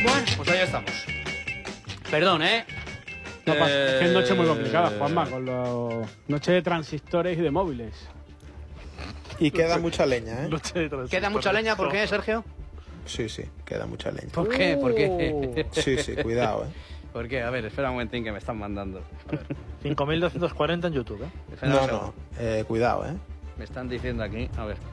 Bueno, pues ahí estamos. Perdón, ¿eh? No pasa, es que es noche muy complicada, Juanma, con los noche de transistores y de móviles. Y queda mucha leña, ¿eh? ¿Queda mucha leña? ¿Por qué, Sergio? Sí, queda mucha leña. ¿Por qué? ¿Por qué? Sí, cuidado, ¿eh? ¿Por qué? A ver, espera un momentín que me están mandando. 5.240 en YouTube, ¿eh? Espera un segundo. Cuidado, ¿eh? Me están diciendo aquí, a ver.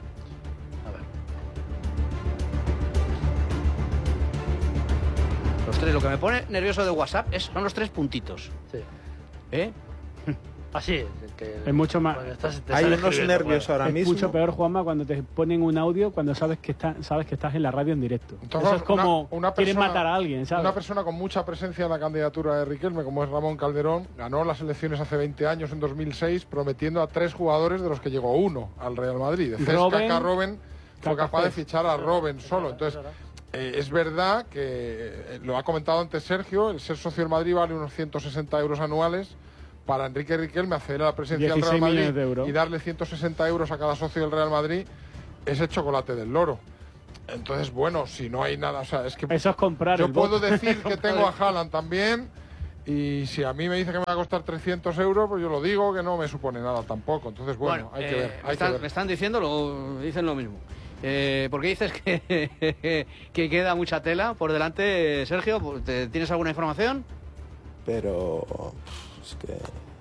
Los tres, lo que me pone nervioso de WhatsApp son los 3 puntitos. Sí. ¿Eh? Así es. Es mucho más. Hay unos nervios ahora es mismo. mucho peor, Juanma, cuando te ponen un audio cuando sabes que estás en la radio en directo. Entonces, eso es como una quieren persona, matar a alguien, ¿sabes? Una persona con mucha presencia en la candidatura de Riquelme, como es Ramón Calderón, ganó las elecciones hace 20 años, en 2006, prometiendo a 3 jugadores de los que llegó uno al Real Madrid. De Cesc, Robben, fue capaz de fichar a Robben solo. Entonces, es verdad que, lo ha comentado antes Sergio, el ser socio del Madrid vale unos 160 euros anuales. Para Enrique Riquelme acceder a la presidencia del Real Madrid y darle 160 euros a cada socio del Real Madrid es el chocolate del loro. Entonces, bueno, si no hay nada, o sea, es que eso es comprar. Yo puedo decir que tengo a Haaland también, y si a mí me dice que me va a costar 300 euros, pues yo lo digo, que no me supone nada tampoco. Entonces, bueno, hay que ver. Me están diciendo, dicen lo mismo. ¿Por qué dices que queda mucha tela por delante, Sergio? ¿Tienes alguna información? Pero es que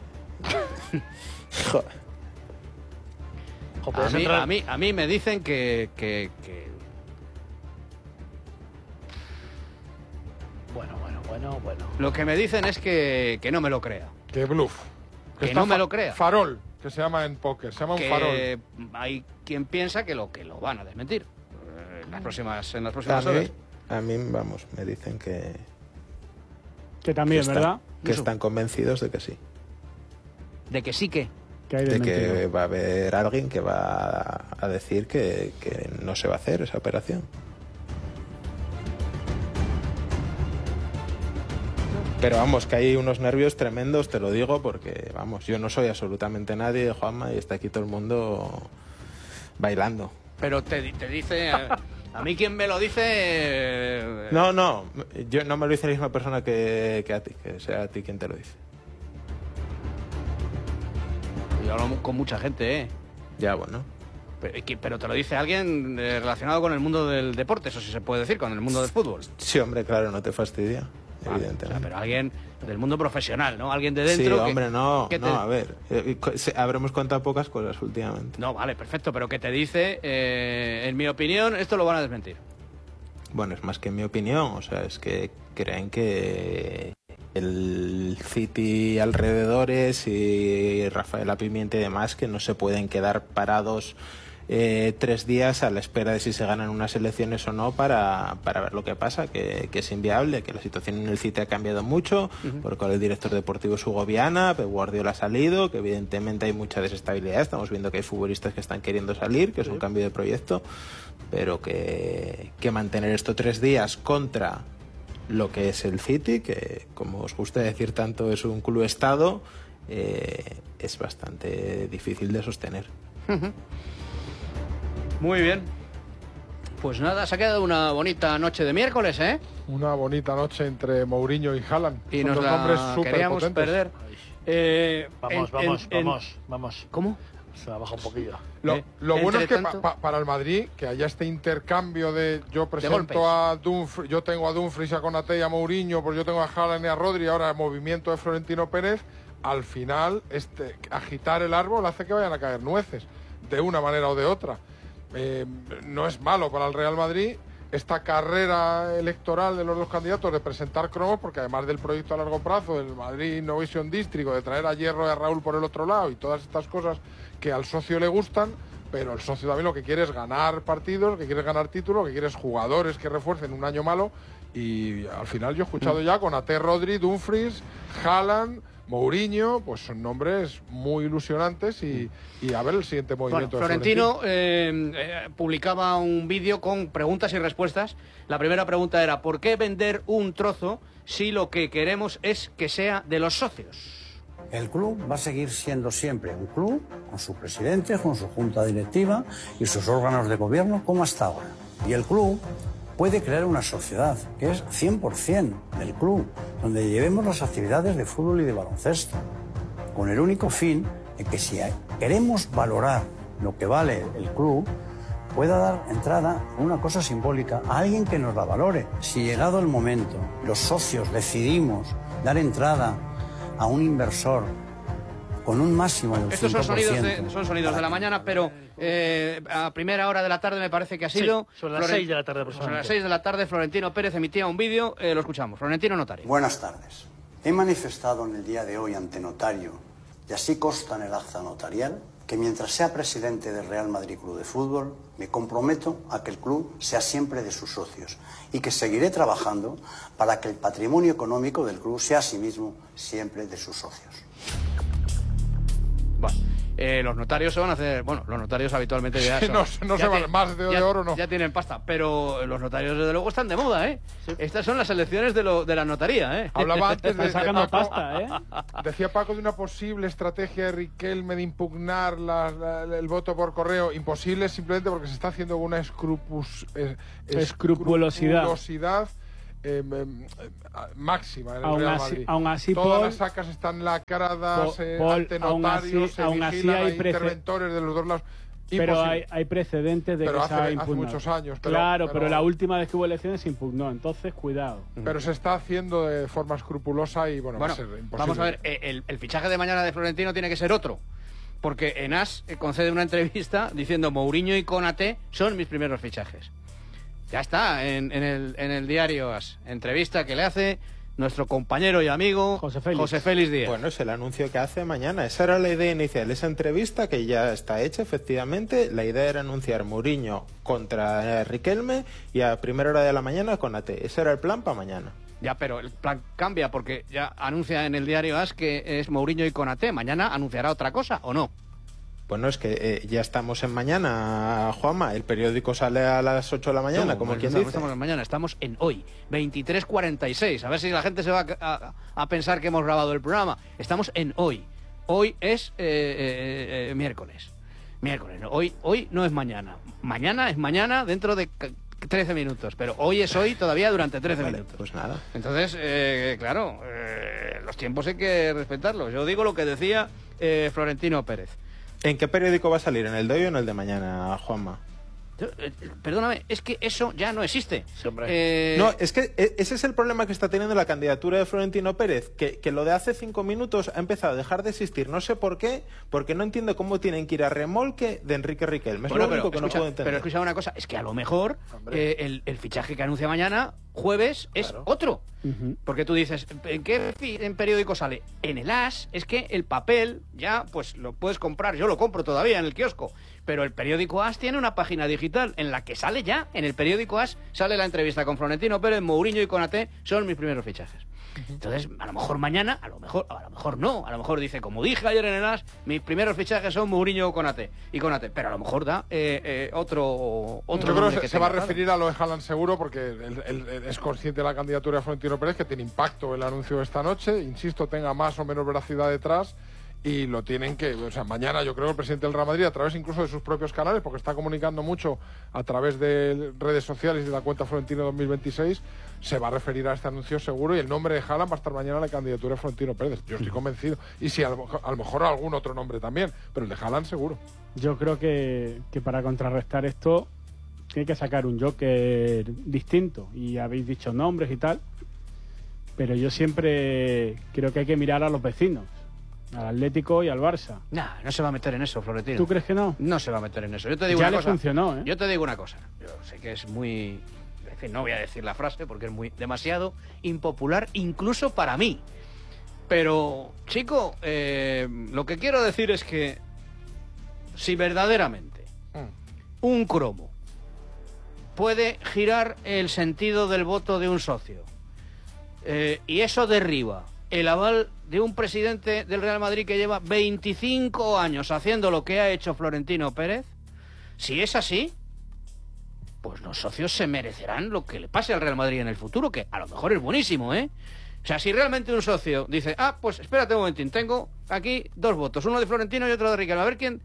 joder. A mí me dicen que... Bueno. Lo que me dicen es que no me lo crea. Que bluff. Que no me lo crea. Farol, que se llama en póker, se llama un farol. Hay quien piensa que lo van a desmentir en las próximas horas. A mí, vamos, me dicen que también, ¿verdad? Que están convencidos de que sí. ¿De que sí que? De que va a haber alguien que va a decir que no se va a hacer esa operación. Pero vamos, que hay unos nervios tremendos, te lo digo, porque vamos, yo no soy absolutamente nadie, Juanma, y está aquí todo el mundo bailando. Pero te dice... A mí quien me lo dice... No, yo no me lo dice la misma persona que a ti, que sea a ti quien te lo dice. Yo hablo con mucha gente, ¿eh? Ya, bueno. Pero te lo dice alguien relacionado con el mundo del deporte, eso sí se puede decir, con el mundo del fútbol. Sí, hombre, claro, no te fastidia, evidentemente. O sea, pero alguien del mundo profesional, ¿no? Alguien de dentro. Sí, hombre, no, a ver, habremos contado pocas cosas últimamente. No, vale, perfecto, pero que te dice, en mi opinión, esto lo van a desmentir. Bueno, es más que en mi opinión, o sea, es que creen que el City alrededores y Rafaela Pimienta y demás, que no se pueden quedar parados 3 días a la espera de si se ganan unas elecciones o no para ver lo que pasa, que es inviable, que la situación en el City ha cambiado mucho, porque el director deportivo es Hugo Viana, Pep Guardiola ha salido, que evidentemente hay mucha desestabilidad, estamos viendo que hay futbolistas que están queriendo salir, que es un cambio de proyecto, pero que mantener esto 3 días contra lo que es el City, que como os gusta decir tanto es un club estado, es bastante difícil de sostener. Muy bien. Pues nada, se ha quedado una bonita noche de miércoles, ¿eh? Una bonita noche entre Mourinho y Haaland. Y son nos dos la nombres queríamos superpotentes. perder. Vamos. ¿Cómo? Se baja un poquillo. Lo bueno es que tanto... para el Madrid, que haya este intercambio de yo presento a Dumfries, yo tengo a Dumfries, a Konaté y a Mourinho, pues yo tengo a Haaland y a Rodri, ahora el movimiento de Florentino Pérez, al final agitar el árbol hace que vayan a caer nueces, de una manera o de otra. No es malo para el Real Madrid esta carrera electoral de los dos candidatos de presentar cromos, porque además del proyecto a largo plazo del Madrid Innovation District, de traer a Hierro y a Raúl por el otro lado y todas estas cosas que al socio le gustan, pero el socio también lo que quiere es ganar partidos, que quiere ganar títulos, que quiere es jugadores que refuercen un año malo, y al final yo he escuchado ya con Konaté, Rodri, Dumfries, Haaland, Mourinho, pues son nombres muy ilusionantes y a ver el siguiente movimiento. Bueno, Florentino publicaba un vídeo con preguntas y respuestas. La primera pregunta era: ¿por qué vender un trozo si lo que queremos es que sea de los socios? El club va a seguir siendo siempre un club, con su presidente, con su junta directiva y sus órganos de gobierno, como hasta ahora. Y el club puede crear una sociedad que es 100% del club, donde llevemos las actividades de fútbol y de baloncesto, con el único fin de que si queremos valorar lo que vale el club, pueda dar entrada a una cosa simbólica a alguien que nos la valore. Si llegado el momento, los socios decidimos dar entrada a un inversor con un máximo del 5%... Estos son sonidos de la mañana, pero a primera hora de la tarde me parece que ha sido... Sí, sobre las 6 de la tarde. Sobre las 6 de la tarde, Florentino Pérez emitía un vídeo, lo escuchamos. Florentino Notario. Buenas tardes. He manifestado en el día de hoy ante notario, y así consta en el acta notarial, que mientras sea presidente del Real Madrid Club de Fútbol, me comprometo a que el club sea siempre de sus socios y que seguiré trabajando para que el patrimonio económico del club sea asimismo siempre de sus socios. Bueno, los notarios se van a hacer... Bueno, los notarios habitualmente ya son... no se van más de oro, no. Ya tienen pasta, pero los notarios desde luego están de moda, ¿eh? Sí. Estas son las elecciones de la notaría, ¿eh? Hablaba antes de sacando Paco, pasta, ¿eh? Decía Paco de una posible estrategia de Riquelme de impugnar el voto por correo. Imposible simplemente porque se está haciendo una escrupulosidad máxima en el Real Madrid. Aún así, todas Paul, las sacas están lacradas ante notarios, aún así hay interventores de los dos lados. Pero hay precedentes de que se ha impugnado. Hace muchos años. Pero la última vez que hubo elecciones se impugnó, entonces cuidado. Pero se está haciendo de forma escrupulosa y va a ser imposible. Vamos a ver, el fichaje de mañana de Florentino tiene que ser otro. Porque en AS concede una entrevista diciendo Mourinho y Konaté son mis primeros fichajes. Ya está, en el diario AS. Entrevista que le hace nuestro compañero y amigo José Félix Díaz. Bueno, es el anuncio que hace mañana. Esa era la idea inicial, esa entrevista que ya está hecha, efectivamente. La idea era anunciar Mourinho contra Riquelme y a primera hora de la mañana Konaté. Ese era el plan para mañana. Ya, pero el plan cambia porque ya anuncia en el diario AS que es Mourinho y Konaté. ¿Mañana anunciará otra cosa o no? Bueno, es que ya estamos en mañana, Juanma. El periódico sale a las 8 de la mañana, como quien dice. No estamos en mañana, estamos en hoy, 23:46. A ver si la gente se va a pensar que hemos grabado el programa. Estamos en hoy. Hoy es miércoles. Hoy no es mañana. Mañana es mañana dentro de 13 minutos. Pero hoy es hoy todavía durante 13 minutos. Pues nada. Entonces, claro, los tiempos hay que respetarlos. Yo digo lo que decía Florentino Pérez. ¿En qué periódico va a salir? ¿En el de hoy o en el de mañana, Juanma? Perdóname, es que eso ya no existe. Sí, hombre. No, es que ese es el problema que está teniendo la candidatura de Florentino Pérez, que lo de hace 5 minutos ha empezado a dejar de existir. No sé por qué, porque no entiendo cómo tienen que ir a remolque de Enrique Riquelme. Es lo único que no puedo entender. Pero escucha una cosa, es que a lo mejor el fichaje que anuncia mañana, jueves, es otro. Porque tú dices, ¿en qué periódico sale? En el AS, es que el papel ya pues lo puedes comprar, yo lo compro todavía en el kiosco, pero el periódico AS tiene una página digital en la que sale ya, en el periódico AS sale la entrevista con Florentino Pérez, Mourinho y Konaté son mis primeros fichajes. Entonces, a lo mejor mañana, a lo mejor no, a lo mejor dice, como dije ayer en el AS, mis primeros fichajes son Mourinho y Konaté, pero a lo mejor da otro yo creo que se va a referir a lo de Haaland seguro, porque él es consciente de la candidatura de Florentino Pérez, que tiene impacto el anuncio de esta noche, insisto, tenga más o menos veracidad detrás. Y lo tienen que, o sea, mañana yo creo que el presidente del Real Madrid, a través incluso de sus propios canales, porque está comunicando mucho a través de redes sociales y de la cuenta Florentino 2026, se va a referir a este anuncio seguro, y el nombre de Haaland va a estar mañana en la candidatura de Florentino Pérez. Yo estoy convencido. Y si a lo mejor algún otro nombre también, pero el de Haaland seguro. Yo creo que para contrarrestar esto tiene que sacar un Joker distinto, y habéis dicho nombres y tal, pero yo siempre creo que hay que mirar a los vecinos, al Atlético y al Barça. No se va a meter en eso, Florentino. ¿Tú crees que no? No se va a meter en eso. Yo te digo ya una le cosa. Funcionó, ¿eh? Yo te digo una cosa. Yo sé que es muy... Es decir, no voy a decir la frase porque es demasiado impopular, incluso para mí. Pero, chico, lo que quiero decir es que si verdaderamente un cromo puede girar el sentido del voto de un socio y eso derriba el aval de un presidente del Real Madrid que lleva 25 años haciendo lo que ha hecho Florentino Pérez, si es así, pues los socios se merecerán lo que le pase al Real Madrid en el futuro, que a lo mejor es buenísimo, ¿eh? O sea, si realmente un socio dice, pues espérate un momentín, tengo aquí 2 votos, uno de Florentino y otro de Riquelme, a ver quién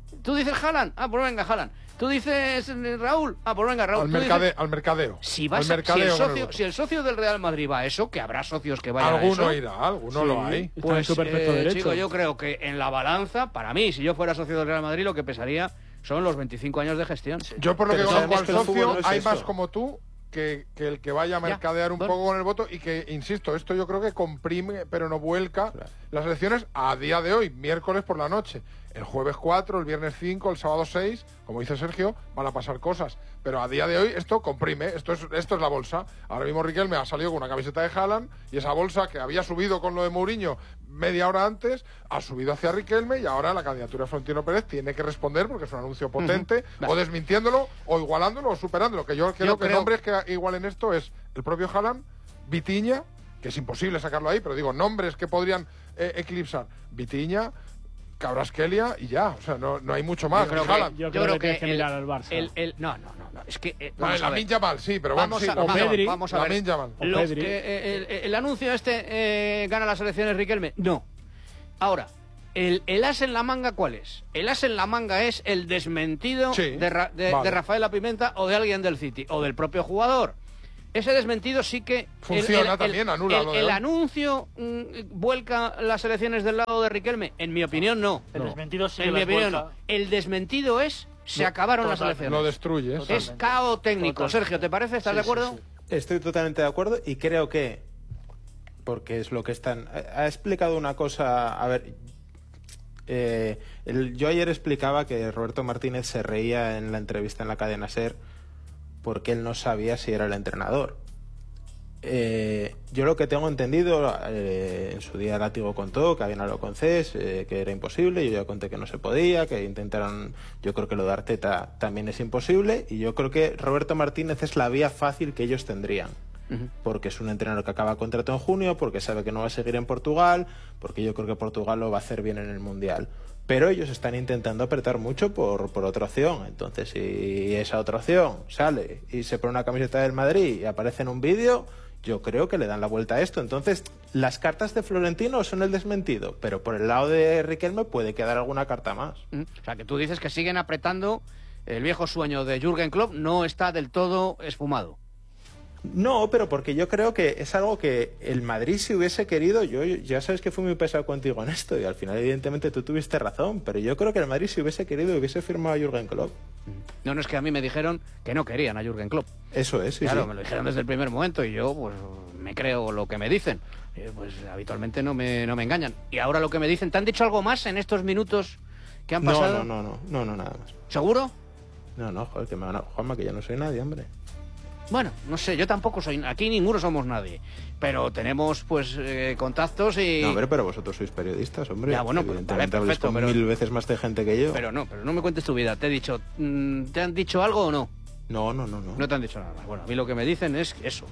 Tú dices Haaland, pues venga Haaland. Tú dices Raúl, pues venga Raúl. Al mercadeo. Si el socio del Real Madrid va a eso, que habrá socios que vayan a eso. Alguno irá, alguno lo hay. Pues en su perfecto derecho. Chico, yo creo que en la balanza, para mí, si yo fuera socio del Real Madrid, lo que pesaría son los 25 años de gestión. Yo por lo que conozco al socio, no es hay eso. más como tú que el que vaya a mercadear un poco con el voto y que, insisto, esto yo creo que comprime, pero no vuelca las elecciones a día de hoy, miércoles por la noche. El jueves 4, el viernes 5, el sábado 6, como dice Sergio, van a pasar cosas. Pero a día de hoy esto comprime, esto es la bolsa. Ahora mismo Riquelme ha salido con una camiseta de Haaland y esa bolsa que había subido con lo de Mourinho media hora antes, ha subido hacia Riquelme y ahora la candidatura de Florentino Pérez tiene que responder porque es un anuncio potente, o desmintiéndolo, o igualándolo, o superándolo. Que yo creo que nombres que igualen esto es el propio Haaland, Vitinha, que es imposible sacarlo ahí, pero digo, nombres que podrían eclipsar. Vitinha, Kvaratskhelia y ya, o sea, no hay mucho más. Yo creo que tienes que mirar al Barça. No, es que Lamine Yamal, sí, pero bueno, vamos a ver. El anuncio gana las elecciones Riquelme. No. Ahora, el as en la manga, ¿cuál es? El as en la manga es el desmentido de Rafael La Pimenta o de alguien del City o del propio jugador. Ese desmentido sí que funciona también, anula el anuncio vuelca las elecciones del lado de Riquelme. En mi opinión, no. El desmentido sí. En mi opinión, no. El desmentido es se acabaron las elecciones. Lo destruye. Es caos técnico. Sergio, ¿te parece? ¿Estás de acuerdo? Sí. Estoy totalmente de acuerdo y creo que, porque es lo que están... Ha explicado una cosa, a ver... yo ayer explicaba que Roberto Martínez se reía en la entrevista en la cadena SER porque él no sabía si era el entrenador. Yo lo que tengo entendido, en su día Látigo contó que habían hablado con CES, que era imposible, yo ya conté que no se podía, que intentaron, yo creo que lo de Arteta también es imposible, y yo creo que Roberto Martínez es la vía fácil que ellos tendrían. Porque es un entrenador que acaba contrato en junio, porque sabe que no va a seguir en Portugal, porque yo creo que Portugal lo va a hacer bien en el Mundial. Pero ellos están intentando apretar mucho por otra opción. Entonces, si esa otra opción sale y se pone una camiseta del Madrid y aparece en un vídeo, yo creo que le dan la vuelta a esto. Entonces, las cartas de Florentino son el desmentido, pero por el lado de Riquelme puede quedar alguna carta más. O sea, que tú dices que siguen apretando, el viejo sueño de Jürgen Klopp no está del todo esfumado. No, pero porque yo creo que es algo que el Madrid, si hubiese querido, yo ya sabes que fui muy pesado contigo en esto y al final evidentemente tú tuviste razón, pero yo creo que el Madrid, si hubiese querido, hubiese firmado a Jürgen Klopp. No, es que a mí me dijeron que no querían a Jürgen Klopp. Eso es, sí. Claro, sí. me lo dijeron desde el primer momento y yo pues me creo lo que me dicen. Pues habitualmente no me engañan. Y ahora lo que me dicen, ¿te han dicho algo más en estos minutos que han pasado? No, nada más. ¿Seguro? No, joder, que me van a... Juanma, que yo no soy nadie, hombre. Bueno, no sé, yo tampoco soy... Aquí ninguno somos nadie. Pero tenemos, pues, contactos y... No, hombre, pero vosotros sois periodistas, hombre. Ya, bueno, pues, vale, perfecto, con pero... 1000 veces más de gente que yo. Pero no me cuentes tu vida. Te he dicho... ¿Te han dicho algo o no? No. No te han dicho nada. Bueno, a mí lo que me dicen es eso.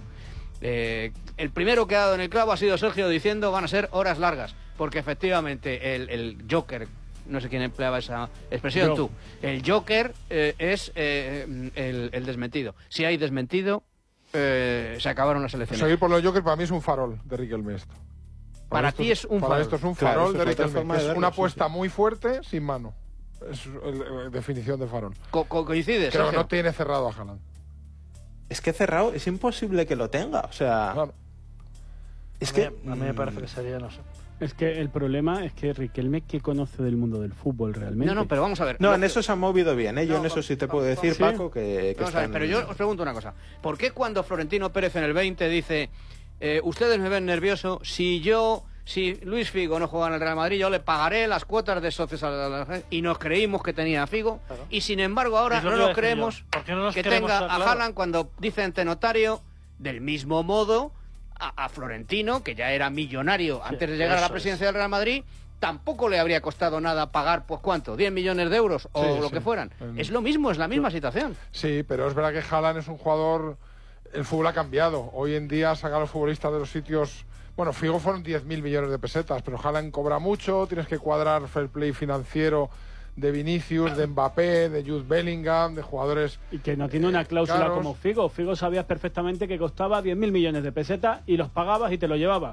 El primero que ha dado en el clavo ha sido Sergio diciendo van a ser horas largas. Porque efectivamente el Joker... No sé quién empleaba esa expresión, tú. El Joker es el desmentido. Si hay desmentido, se acabaron las elecciones. Seguir por los Joker para mí es un farol de Riquelme esto. Para ti es un farol. Para esto es un farol de Riquelme. Es una apuesta sí. muy fuerte sin mano. Es definición de farol. ¿Coincides? Creo que Sergio? no tiene cerrado a Haaland. Es que cerrado es imposible que lo tenga, o sea... Claro. Es a mí me parece que sería, no sé. Es que el problema es que Riquelme, ¿qué conoce del mundo del fútbol realmente? No, pero vamos a ver. No, en eso se han movido bien, ¿eh? Yo en eso sí te puedo decir, ¿sí? Paco, que Vamos a ver, pero yo os pregunto una cosa. ¿Por qué cuando Florentino Pérez en el 20 dice ustedes me ven nervioso, si Luis Figo no juega en el Real Madrid, yo le pagaré las cuotas de socios a la... y nos creímos que tenía a Figo, claro. Y sin embargo ahora no nos creemos que tenga a Haaland cuando dice ante notario, del mismo modo a Florentino, que ya era millonario antes de llegar a la presidencia del Real Madrid, tampoco le habría costado nada pagar, pues ¿cuánto? ¿10 millones de euros o lo que fueran? Es lo mismo, es la misma situación. Sí, pero es verdad que Haaland es un jugador... El fútbol ha cambiado. Hoy en día sacan a los futbolistas de los sitios... Bueno, Figo fueron 10.000 millones de pesetas, pero Haaland cobra mucho, tienes que cuadrar fair play financiero de Vinicius, de Mbappé, de Jude Bellingham, de jugadores... Y que no tiene una cláusula caros. como Figo. Figo sabías perfectamente que costaba 10.000 millones de pesetas y los pagabas y te lo llevabas.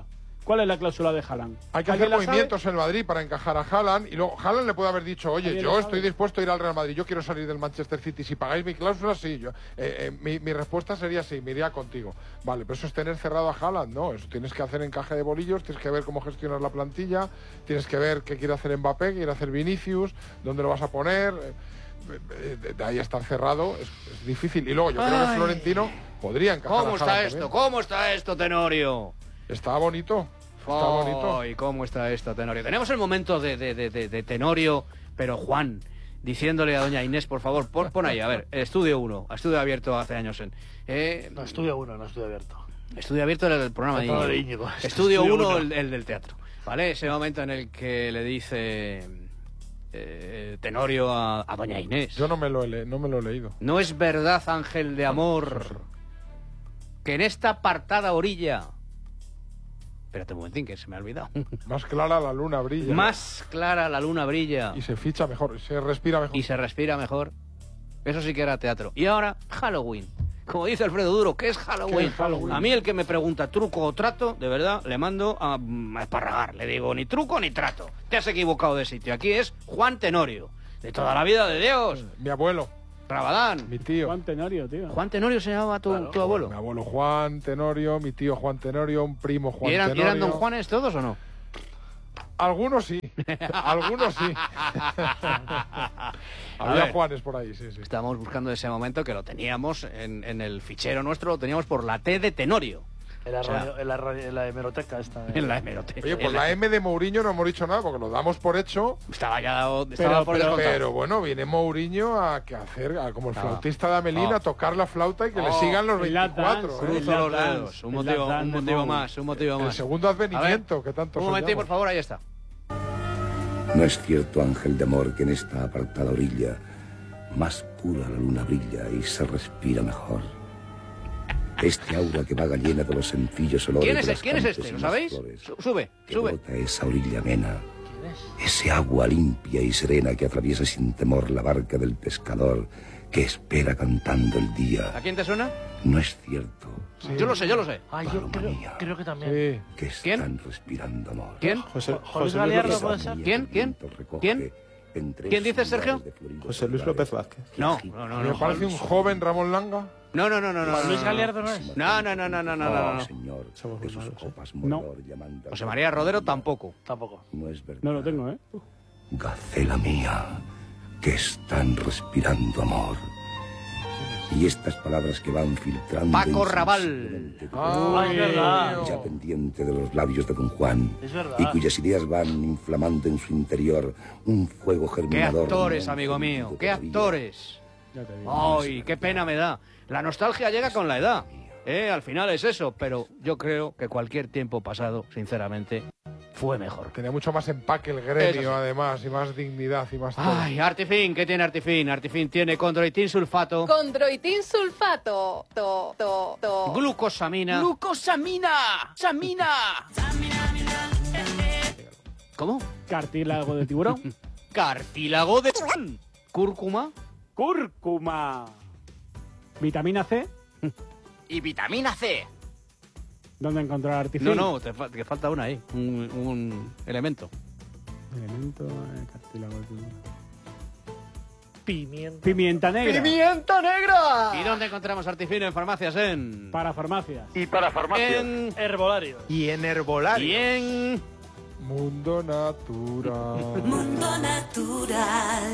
¿Cuál es la cláusula de Haaland? Hay que hacer movimientos en el Madrid para encajar a Haaland y luego Haaland le puede haber dicho, oye, yo estoy dispuesto a ir al Real Madrid, yo quiero salir del Manchester City, si pagáis mi cláusula, sí. Mi respuesta sería sí, me iría contigo. Vale, pero eso es tener cerrado a Haaland, no, eso tienes que hacer encaje de bolillos, tienes que ver cómo gestionar la plantilla, tienes que ver qué quiere hacer Mbappé, qué quiere hacer Vinicius, dónde lo vas a poner. De ahí estar cerrado es difícil. Y luego yo creo que Florentino podría encajar. ¿Cómo está esto? También. ¿Cómo está esto, Tenorio? Está bonito. Está bonito. ¿Y cómo está esto, Tenorio? Tenemos el momento de Tenorio, pero Juan, diciéndole a doña Inés, por favor, pon ahí, a ver, Estudio 1, Estudio Abierto hace años en... No, Estudio 1, no Estudio Abierto. Estudio Abierto era el programa de Íñigo. Estudio 1, el del teatro. ¿Vale? Ese momento en el que le dice Tenorio a doña Inés. Yo no me lo he leído. No es verdad, ángel de amor, que en esta apartada orilla... Espérate un momentín, que se me ha olvidado. Más clara la luna brilla. Más clara la luna brilla. Y se ficha mejor, se respira mejor. Y se respira mejor. Eso sí que era teatro. Y ahora, Halloween. Como dice Alfredo Duro, ¿qué es Halloween? ¿Qué es Halloween? A mí el que me pregunta truco o trato, de verdad, le mando a esparragar. Le digo, ni truco ni trato. Te has equivocado de sitio. Aquí es Juan Tenorio. De toda la vida de Dios. Mi abuelo. Rabadán. Mi tío. Juan Tenorio, tío. Juan Tenorio se llamaba tu abuelo. Mi abuelo Juan Tenorio, mi tío Juan Tenorio, un primo Juan Tenorio. ¿Y eran don Juanes todos o no? Algunos sí. Algunos sí. Había Juanes por ahí, sí. Estábamos buscando ese momento que lo teníamos en el fichero nuestro, lo teníamos por la T de Tenorio. En la hemeroteca esta. En la hemeroteca. Oye, pues la M de Mourinho no hemos dicho nada porque lo damos por hecho. Estaba ya dado, por descontado. Pero bueno, viene Mourinho a como el flautista de Amelín, a tocar la flauta y que le sigan los 24. Cruzo los dedos. Un motivo más. El segundo advenimiento que tanto un momentito, por favor, ahí está. No es cierto, ángel de amor, que en esta apartada orilla más pura la luna brilla y se respira mejor. Este aura que vaga llena de los sencillos olores. ¿Quién es este? ¿Lo sabéis? Sube. Brota esa orilla amena. Ese agua limpia y serena que atraviesa sin temor la barca del pescador que espera cantando el día. ¿A quién te suena? No es cierto. Sí. Yo lo sé. Ay, yo creo que también. Sí. Que están respirando amor. ¿Quién? José Galiardo, ¿puede ser? ¿Quién? ¿Quién dice, Sergio? José Luis López Vázquez. No. Me parece un joven Ramón Langa. No. Luis Galiardo no es. No. Señor, que sus copas No. José María Rodero tampoco. No es verdad. No lo tengo, ¿eh? Gacela mía, que están respirando amor. Y estas palabras que van filtrando... Paco Raval. Es verdad. Ya pendiente de los labios de don Juan. Es verdad. Y cuyas ideas van inflamando en su interior un fuego ¡Qué germinador. actores, amigo mío! ¡Qué actores! ¡Ay, qué pena me da! La nostalgia llega con la edad. Al final es eso, pero yo creo que cualquier tiempo pasado, sinceramente, fue mejor. Tenía mucho más empaque el gremio, además, y más dignidad y más todo. Ay, Artifin, ¿qué tiene Artifin? Artifin tiene condroitin sulfato. Condroitin sulfato. Glucosamina. ¡Samina! ¿Cómo? Cartílago de tiburón. Cartílago de tiburón. Cúrcuma. Vitamina C. Y vitamina C. ¿Dónde encontrar artificial? No, te falta una ahí. Un elemento. Elemento, cartílago de tiburón. Pimienta negra. ¡Pimienta negra! ¿Y dónde encontramos Artifin? En farmacias, en... Para farmacias. Y para farmacias. En herbolarios. Y en herbolario. Y en... Mundo natural.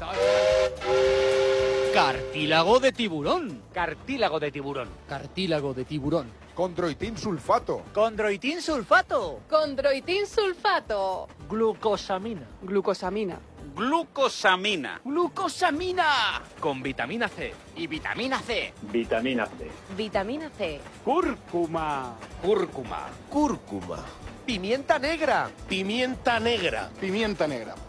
Cartílago de tiburón. Cartílago de tiburón. Cartílago de tiburón. Condroitin sulfato. Condroitin sulfato. Condroitin sulfato. Glucosamina. Glucosamina. Glucosamina. Glucosamina. Con vitamina C. Y vitamina C. Vitamina C. Vitamina C. Cúrcuma. Pimienta negra. Pimienta negra. Pimienta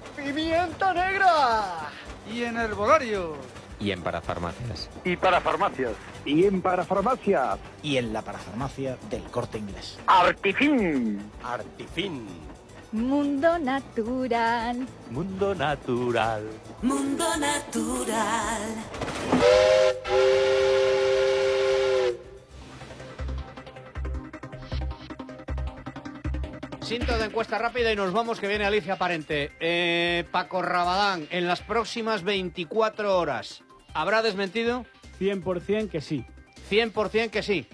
negra. Y en herbolario. Y en parafarmacias. Y para farmacias. Y en parafarmacias. Y en la parafarmacia del Corte Inglés. Artifin. Mundo natural. Mundo natural. Mundo natural. Cinto de encuesta rápida y nos vamos, que viene Alicia Parente. Paco Rabadán, en las próximas 24 horas, ¿habrá desmentido? 100% que sí. 100% que sí.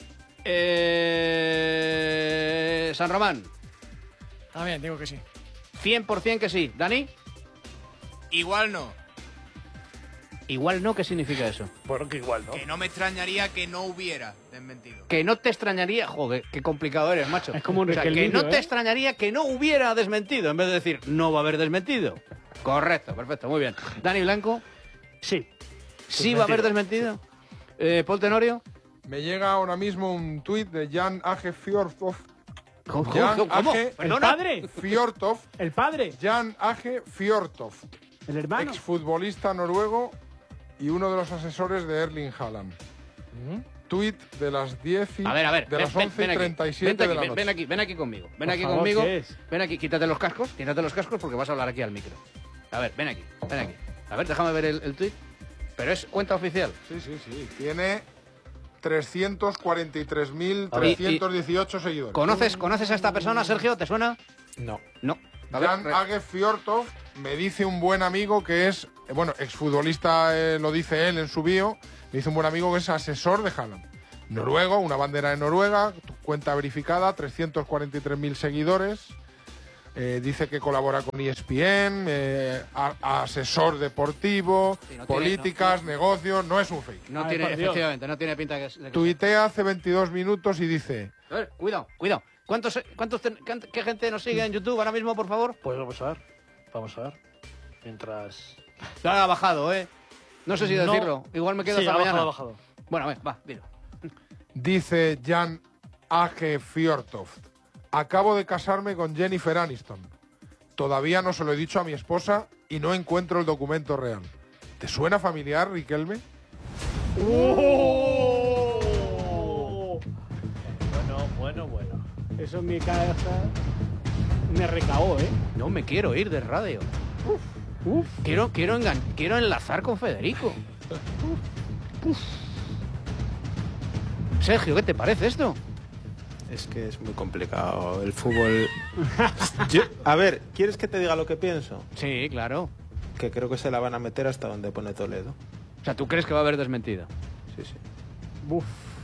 San Román. También digo que sí. 100% que sí. ¿Dani? Igual no. Igual no, ¿qué significa eso? Bueno, que igual no. Que no me extrañaría que no hubiera desmentido. Que no te extrañaría... Joder, qué complicado eres, macho. Es como un que no te extrañaría que no hubiera desmentido, en vez de decir, no va a haber desmentido. Correcto, perfecto, muy bien. ¿Dani Blanco? Sí. ¿Sí va a haber desmentido? ¿Paul Tenorio? Me llega ahora mismo un tuit de Jan Age Fjordhoff. ¿Cómo? ¿El padre? Fjordhoff. ¿El padre? Jan Age Fjordhoff. ¿El hermano? Exfutbolista noruego y uno de los asesores de Erling Haaland. Tuit de las 10 y... A ver, de las 11:37 de la noche. Ven aquí conmigo. Ven Por aquí favor, conmigo. ¿qué es? Ven aquí, quítate los cascos porque vas a hablar aquí al micro. A ver, ven aquí. A ver, déjame ver el tuit. Pero es cuenta oficial. Sí. Tiene 343.318 seguidores. ¿Conoces a esta persona, Sergio? ¿Te suena? No. Jan Age Fjordhoff, me dice un buen amigo que es, exfutbolista, lo dice él en su bio, me dice un buen amigo que es asesor de Haaland. Noruego, una bandera de Noruega, cuenta verificada, 343.000 seguidores. Dice que colabora con ESPN, asesor deportivo, políticas, negocios, no es un fake. Efectivamente, no tiene pinta de que... Tuitea hace 22 minutos y dice... A ver, cuidado. ¿Qué gente nos sigue en YouTube ahora mismo, por favor? Pues vamos a ver. Mientras... Ya ha bajado, ¿eh? No sé si decirlo. Igual me quedo hasta mañana. Ha bajado. Bueno, va, dilo. Dice Jan Age Fjordhoff. Acabo de casarme con Jennifer Aniston. Todavía no se lo he dicho a mi esposa y no encuentro el documento real. ¿Te suena familiar, Riquelme? Bueno. Eso en mi casa me recaó, ¿eh? No me quiero ir de radio. Uf. Quiero enlazar con Federico. Sergio, ¿qué te parece esto? Es que es muy complicado el fútbol. A ver, ¿quieres que te diga lo que pienso? Sí, claro. Que creo que se la van a meter hasta donde pone Toledo. O sea, ¿tú crees que va a haber desmentida? Sí. Uf.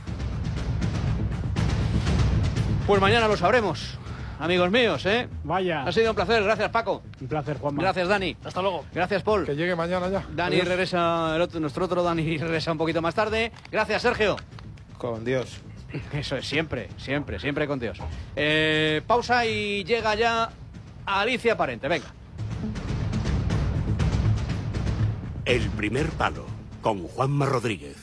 Pues mañana lo sabremos, amigos míos, ¿eh? Vaya. Ha sido un placer, gracias Paco. Un placer, Juanma. Gracias, Dani. Hasta luego. Gracias, Paul. Que llegue mañana ya. Dani Adiós. regresa, nuestro otro Dani regresa un poquito más tarde. Gracias, Sergio. Con Dios. Eso es, siempre con Dios. Pausa y llega ya Alicia Parente, venga. El primer palo, con Juanma Rodríguez.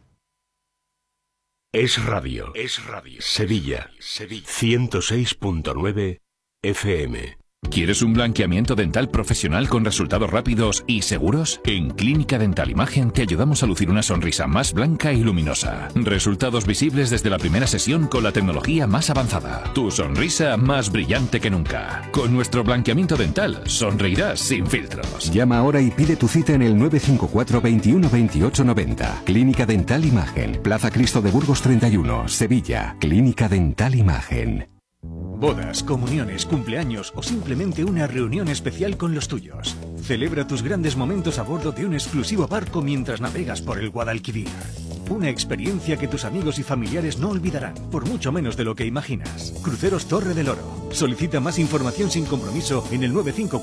Es radio. Sevilla. 106.9 FM. ¿Quieres un blanqueamiento dental profesional con resultados rápidos y seguros? En Clínica Dental Imagen te ayudamos a lucir una sonrisa más blanca y luminosa. Resultados visibles desde la primera sesión con la tecnología más avanzada. Tu sonrisa más brillante que nunca. Con nuestro blanqueamiento dental sonreirás sin filtros. Llama ahora y pide tu cita en el 954 21 28 90. Clínica Dental Imagen. Plaza Cristo de Burgos 31, Sevilla. Clínica Dental Imagen. Bodas, comuniones, cumpleaños o simplemente una reunión especial con los tuyos. Celebra tus grandes momentos a bordo de un exclusivo barco mientras navegas por el Guadalquivir. Una experiencia que tus amigos y familiares no olvidarán, por mucho menos de lo que imaginas. Cruceros Torre del Oro. Solicita más información sin compromiso en el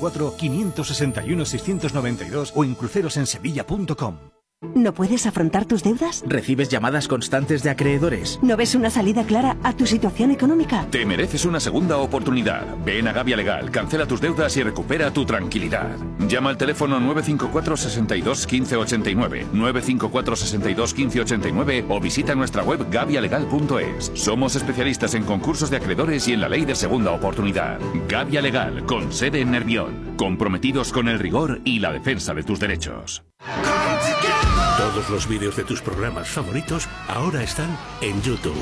954-561-692 o en crucerosensevilla.com. ¿No puedes afrontar tus deudas? ¿Recibes llamadas constantes de acreedores? ¿No ves una salida clara a tu situación económica? Te mereces una segunda oportunidad. Ven a Gavia Legal, cancela tus deudas y recupera tu tranquilidad. Llama al teléfono 954 62 15 89, 954 62 15 89 o visita nuestra web gavialegal.es. Somos especialistas en concursos de acreedores y en la ley de segunda oportunidad. Gavia Legal, con sede en Nervión. Comprometidos con el rigor y la defensa de tus derechos. Todos los vídeos de tus programas favoritos ahora están en YouTube.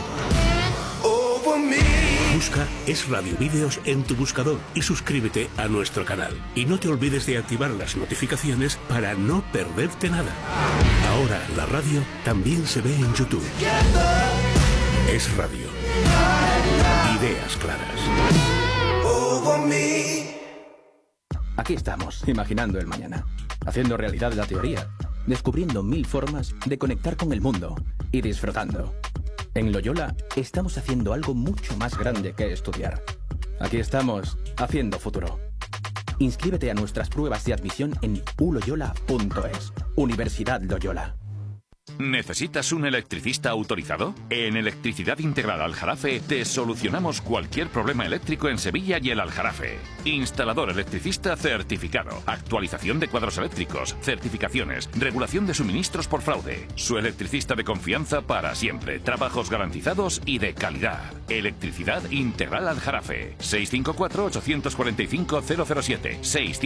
Busca Es Radio Vídeos en tu buscador y suscríbete a nuestro canal. Y no te olvides de activar las notificaciones para no perderte nada. Ahora la radio también se ve en YouTube. Es Radio. Ideas claras. Aquí estamos, imaginando el mañana, haciendo realidad la teoría, descubriendo 1000 formas de conectar con el mundo y disfrutando. En Loyola estamos haciendo algo mucho más grande que estudiar. Aquí estamos, haciendo futuro. Inscríbete a nuestras pruebas de admisión en uloyola.es. Universidad Loyola. ¿Necesitas un electricista autorizado? En Electricidad Integral Aljarafe te solucionamos cualquier problema eléctrico en Sevilla y el Aljarafe. Instalador electricista certificado, actualización de cuadros eléctricos, certificaciones, regulación de suministros por fraude. Su electricista de confianza para siempre, trabajos garantizados y de calidad. Electricidad Integral Aljarafe. 654-845-007.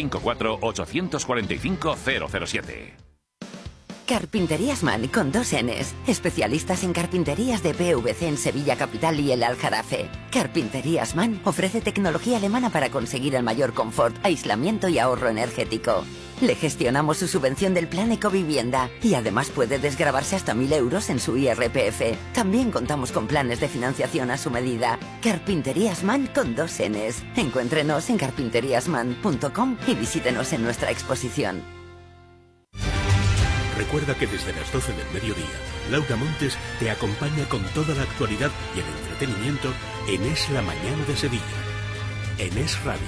654-845-007. Carpinterías Man con 2 Ns. Especialistas en carpinterías de PVC en Sevilla Capital y el Aljarafe. Carpinterías Man ofrece tecnología alemana para conseguir el mayor confort, aislamiento y ahorro energético. Le gestionamos su subvención del Plan Ecovivienda y además puede desgravarse hasta 1.000 euros en su IRPF. También contamos con planes de financiación a su medida. Carpinterías Man con 2 Ns. Encuéntrenos en carpinteriasman.com y visítenos en nuestra exposición. Recuerda que desde las 12 del mediodía, Laura Montes te acompaña con toda la actualidad y el entretenimiento en Es la Mañana de Sevilla, en Es Radio.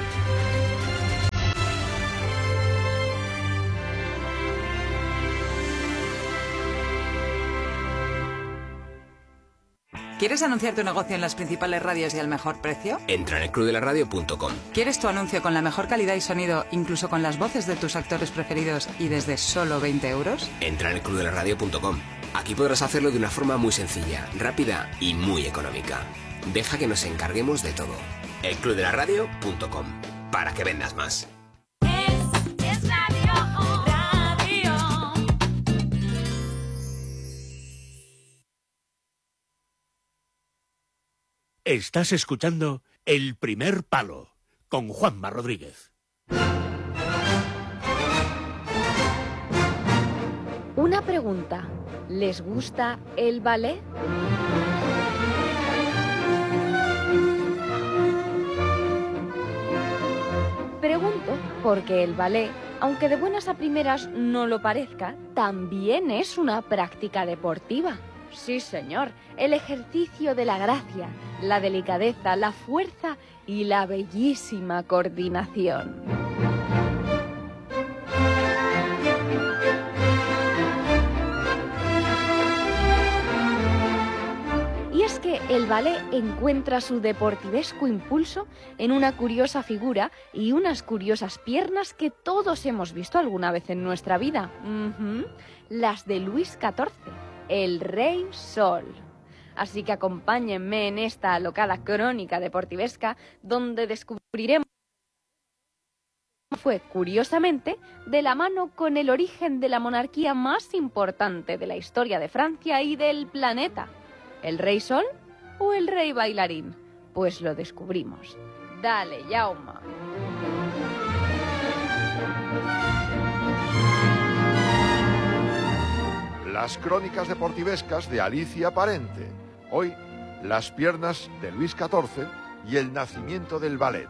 ¿Quieres anunciar tu negocio en las principales radios y al mejor precio? Entra en elclubdelaradio.com. ¿Quieres tu anuncio con la mejor calidad y sonido, incluso con las voces de tus actores preferidos y desde solo 20 euros? Entra en elclubdelaradio.com. Aquí podrás hacerlo de una forma muy sencilla, rápida y muy económica. Deja que nos encarguemos de todo. elclubdelaradio.com. Para que vendas más. Es radio. Estás escuchando El Primer Palo con Juanma Rodríguez. Una pregunta. ¿Les gusta el ballet? Pregunto porque el ballet, aunque de buenas a primeras no lo parezca, también es una práctica deportiva. Sí, señor, el ejercicio de la gracia, la delicadeza, la fuerza y la bellísima coordinación. Y es que el ballet encuentra su deportivesco impulso en una curiosa figura y unas curiosas piernas que todos hemos visto alguna vez en nuestra vida. Las de Luis XIV. El Rey Sol. Así que acompáñenme en esta alocada crónica deportivesca donde descubriremos cómo fue, curiosamente, de la mano con el origen de la monarquía más importante de la historia de Francia y del planeta. ¿El Rey Sol o el Rey Bailarín? Pues lo descubrimos. Dale, Jaume. Las crónicas deportivescas de Alicia Parente. Hoy, las piernas de Luis XIV y el nacimiento del ballet.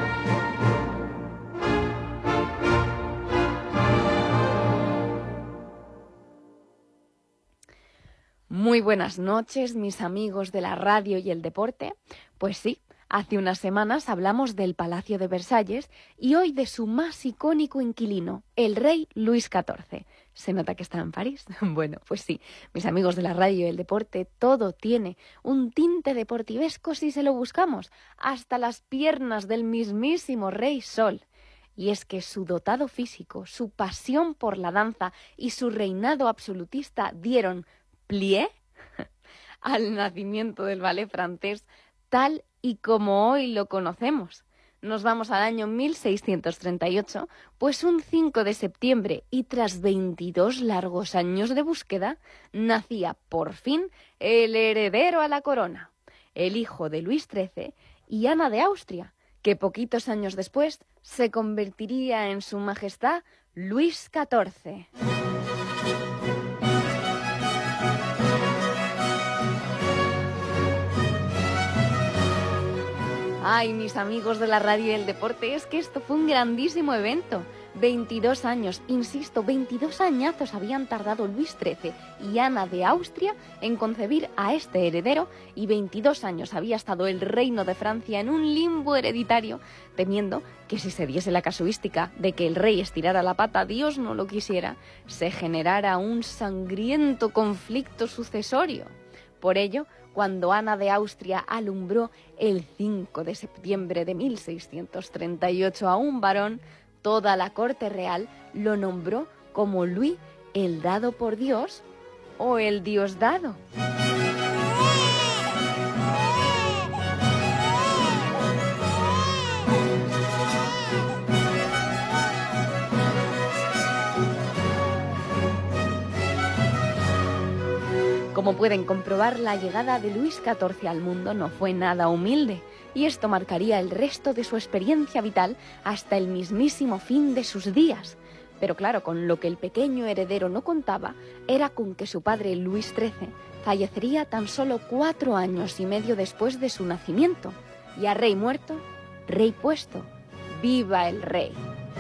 Muy buenas noches, mis amigos de la radio y el deporte. Pues sí, hace unas semanas hablamos del Palacio de Versalles y hoy de su más icónico inquilino, el rey Luis XIV. ¿Se nota que está en París? Bueno, pues sí, mis amigos de la radio y el deporte, todo tiene un tinte deportivesco si se lo buscamos, hasta las piernas del mismísimo Rey Sol. Y es que su dotado físico, su pasión por la danza y su reinado absolutista dieron plié al nacimiento del ballet francés tal y como hoy lo conocemos. Nos vamos al año 1638, pues un 5 de septiembre y tras 22 largos años de búsqueda, nacía por fin el heredero a la corona, el hijo de Luis XIII y Ana de Austria, que poquitos años después se convertiría en su majestad Luis XIV. Ay, mis amigos de la radio y el deporte, es que esto fue un grandísimo evento. 22 años, insisto, 22 añazos habían tardado Luis XIII y Ana de Austria en concebir a este heredero, y 22 años había estado el reino de Francia en un limbo hereditario, temiendo que si se diese la casuística de que el rey estirara la pata, Dios no lo quisiera, se generara un sangriento conflicto sucesorio. Por ello, cuando Ana de Austria alumbró el 5 de septiembre de 1638 a un varón, toda la corte real lo nombró como Luis el dado por Dios o el Diosdado. Como pueden comprobar, la llegada de Luis XIV al mundo no fue nada humilde, y esto marcaría el resto de su experiencia vital hasta el mismísimo fin de sus días. Pero claro, con lo que el pequeño heredero no contaba era con que su padre Luis XIII fallecería tan solo 4 años y medio después de su nacimiento. Y a rey muerto, rey puesto. ¡Viva el rey!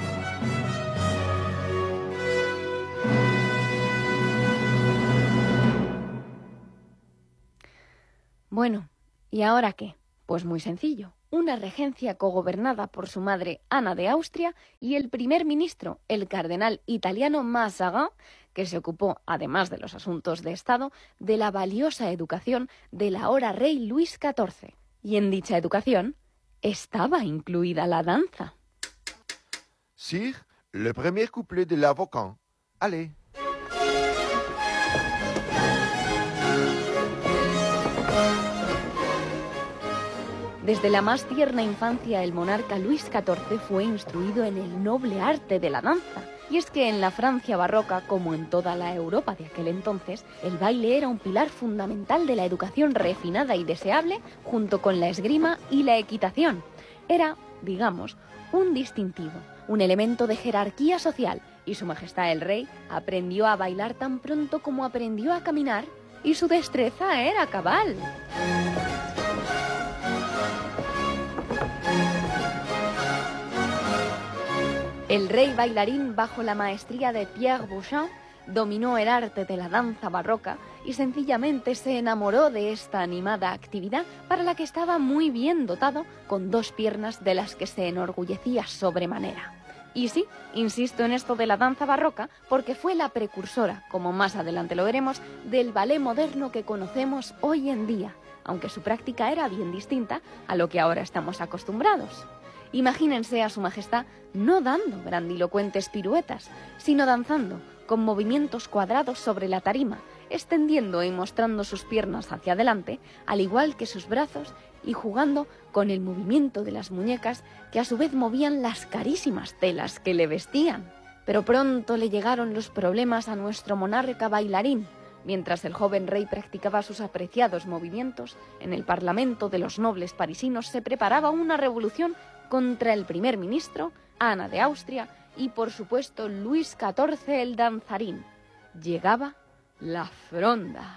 Bueno, ¿y ahora qué? Pues muy sencillo. Una regencia cogobernada por su madre Ana de Austria y el primer ministro, el cardenal italiano Mazarin, que se ocupó, además de los asuntos de Estado, de la valiosa educación del ahora rey Luis XIV. Y en dicha educación estaba incluida la danza. Sire, le premier couplet de l'avocat. Allez. Desde la más tierna infancia, el monarca Luis XIV fue instruido en el noble arte de la danza. Y es que en la Francia barroca, como en toda la Europa de aquel entonces, el baile era un pilar fundamental de la educación refinada y deseable, junto con la esgrima y la equitación. Era, digamos, un distintivo, un elemento de jerarquía social, y Su Majestad el Rey aprendió a bailar tan pronto como aprendió a caminar, y su destreza era cabal. El rey bailarín, bajo la maestría de Pierre Beauchamp, dominó el arte de la danza barroca y sencillamente se enamoró de esta animada actividad para la que estaba muy bien dotado, con 2 piernas de las que se enorgullecía sobremanera. Y sí, insisto en esto de la danza barroca porque fue la precursora, como más adelante lo veremos, del ballet moderno que conocemos hoy en día, aunque su práctica era bien distinta a lo que ahora estamos acostumbrados. Imagínense a Su Majestad no dando grandilocuentes piruetas, sino danzando con movimientos cuadrados sobre la tarima, extendiendo y mostrando sus piernas hacia adelante, al igual que sus brazos, y jugando con el movimiento de las muñecas, que a su vez movían las carísimas telas que le vestían. Pero pronto le llegaron los problemas a nuestro monarca bailarín. Mientras el joven rey practicaba sus apreciados movimientos, en el Parlamento de los nobles parisinos se preparaba una revolución contra el primer ministro, Ana de Austria, y por supuesto Luis XIV el danzarín. Llegaba la fronda.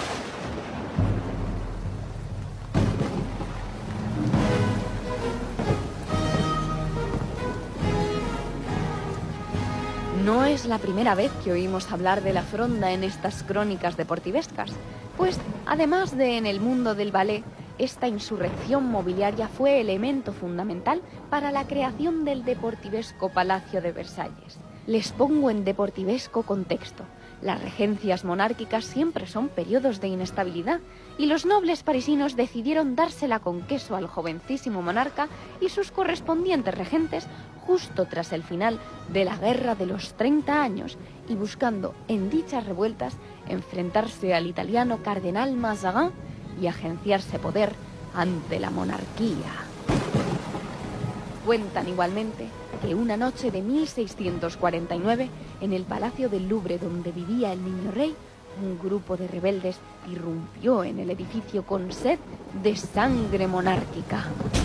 No es la primera vez que oímos hablar de la fronda en estas crónicas deportivescas, pues además de en el mundo del ballet, esta insurrección mobiliaria fue elemento fundamental para la creación del deportivesco Palacio de Versalles. Les pongo en deportivesco contexto. Las regencias monárquicas siempre son periodos de inestabilidad y los nobles parisinos decidieron dársela con queso al jovencísimo monarca y sus correspondientes regentes justo tras el final de la Guerra de los 30 años y buscando en dichas revueltas enfrentarse al italiano cardenal Mazarin y agenciarse poder ante la monarquía. Cuentan igualmente que una noche de 1649, en el Palacio del Louvre donde vivía el niño rey, un grupo de rebeldes irrumpió en el edificio con sed de sangre monárquica.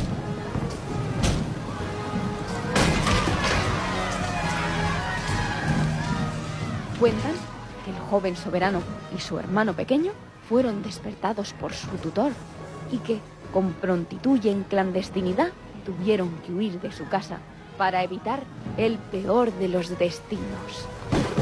Cuentan que el joven soberano y su hermano pequeño fueron despertados por su tutor y que, con prontitud y en clandestinidad, tuvieron que huir de su casa para evitar el peor de los destinos.